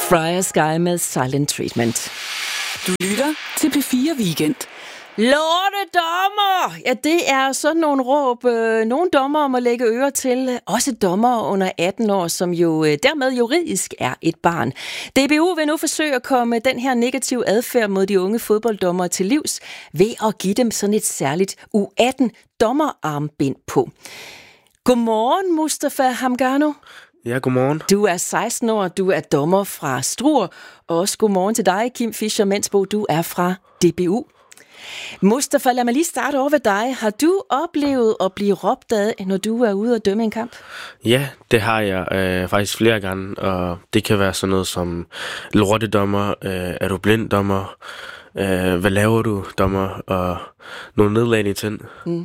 Freya Sky med Silent Treatment. Du lytter til P4 Weekend. Lortedommer! Ja, det er sådan nogle råb. Nogle dommere må lægge øre til. Også dommere under 18 år, som jo dermed juridisk er et barn. DBU vil nu forsøge at komme den her negative adfærd mod de unge fodbolddommere til livs ved at give dem sådan et særligt U18-dommerarmbind på. Godmorgen, Mustafa Hamgano. Ja, godmorgen. Du er 16 år, du er dommer fra Struer, og også godmorgen til dig, Kim Fischer-Mensbo, du er fra DBU. Mustafa, lad mig lige starte over ved dig. Har du oplevet at blive råbt af, når du er ude og dømme en kamp? Ja, det har jeg faktisk flere gange, og det kan være sådan noget som lortedommer, er du blind dommer, hvad laver du dommer, og nogle nedladende ting.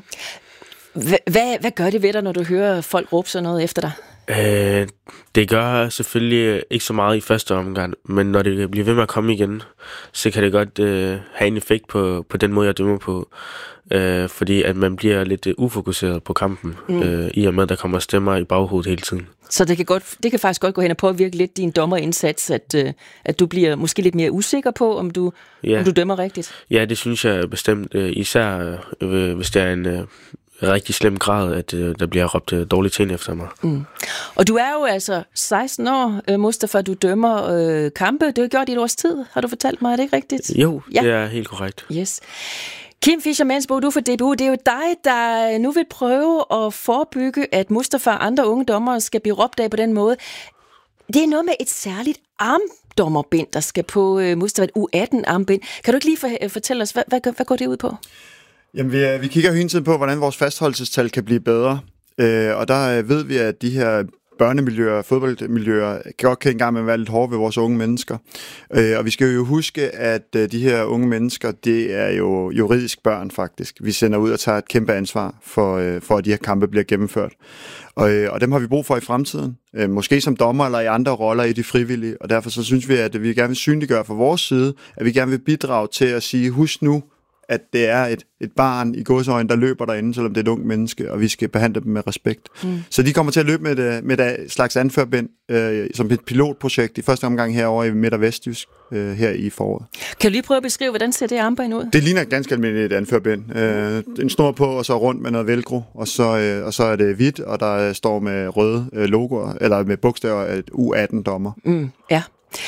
Hvad gør det ved dig, når du hører folk råbe sådan noget efter dig? Det gør selvfølgelig ikke så meget i første omgang, men når det bliver ved med at komme igen, så kan det godt have en effekt på den måde, jeg dømmer på. Fordi at man bliver lidt ufokuseret på kampen, i og med, at der kommer stemmer i baghovedet hele tiden. Så det kan faktisk godt gå hen og påvirke lidt din dommerindsats, at du bliver måske lidt mere usikker på, om du dømmer rigtigt? Ja, det synes jeg bestemt, især hvis det er en rigtig slem grad, at der bliver råbt dårlige ting efter mig. Og du er jo altså 16 år, Mustafa, du dømmer kampe. Det har gjort i et års tid, har du fortalt mig, er det ikke rigtigt? Jo, ja. Det er helt korrekt. Yes. Kim Fischer-Mensbo, du er fra DBU. Det er jo dig, der nu vil prøve at forebygge, at Mustafa og andre unge dommere skal blive råbt af på den måde. Det er noget med et særligt armdommerbind, der skal på Mustafa, et U18-armbind. Kan du ikke lige fortælle os, hvad går det ud på? Jamen, vi kigger hele tiden på, hvordan vores fastholdelsestal kan blive bedre. Og der ved vi, at de her børnemiljøer, fodboldmiljøer, godt kan engang med være lidt hårde ved vores unge mennesker. Og vi skal jo huske, at de her unge mennesker, det er jo juridisk børn faktisk. Vi sender ud og tager et kæmpe ansvar for at de her kampe bliver gennemført. Og dem har vi brug for i fremtiden. Måske som dommer eller i andre roller i de frivillige. Og derfor så synes vi, at vi gerne vil synliggøre fra vores side, at vi gerne vil bidrage til at sige, husk nu, at det er et barn i gåseøjne, der løber derinde, selvom det er et ungt menneske, og vi skal behandle dem med respekt. Så de kommer til at løbe med et slags anførbind som et pilotprojekt i første omgang herovre i Midt- og Vestjysk her i foråret. Kan du lige prøve at beskrive, hvordan ser det armbind ud? Det ligner ganske almindeligt et anførbind. En snor på, og så rundt med noget velcro, og så er det hvidt, og der står med røde logoer, eller med bogstaver et U18-dommer. Ja.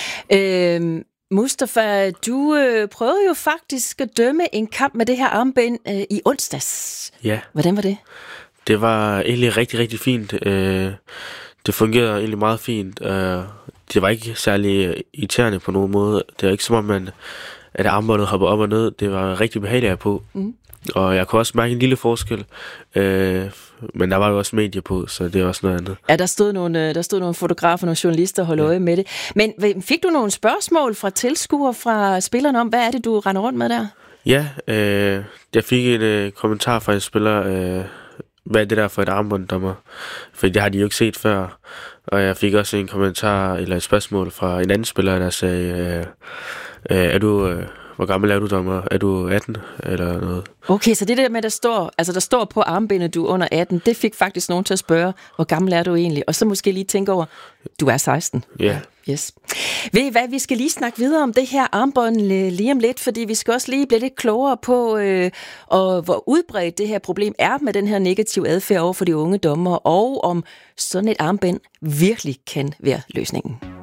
Mustafa, du prøvede jo faktisk at dømme en kamp med det her armbind i onsdags. Ja. Hvordan var det? Det var egentlig rigtig, rigtig fint. Det fungerede egentlig meget fint. Det var ikke særlig irriterende på nogen måde. Det var ikke som om, at armbåndet hoppede op og ned. Det var rigtig behageligt på. Og jeg kunne også mærke en lille forskel. Men der var jo også medier på, så det er også noget andet. Ja, der stod nogle fotografer, nogle journalister og holde øje med det. Men fik du nogle spørgsmål fra tilskuere, fra spillerne om, hvad er det, du render rundt med der? Ja, jeg fik en kommentar fra en spiller, hvad er det der for et armbånddommer? For det har de jo ikke set før. Og jeg fik også en kommentar, eller et spørgsmål fra en anden spiller, der sagde, hvor gammel er du, dommer? Er du 18 eller noget? Okay, så det der med, der står på armbindet, du er under 18, det fik faktisk nogen til at spørge, hvor gammel er du egentlig? Og så måske lige tænke over, du er 16. Ja. Yes. Ved I hvad, vi skal lige snakke videre om det her armbånd lige om lidt, fordi vi skal også lige blive lidt klogere på, og hvor udbredt det her problem er med den her negative adfærd over for de unge dommere, og om sådan et armbind virkelig kan være løsningen.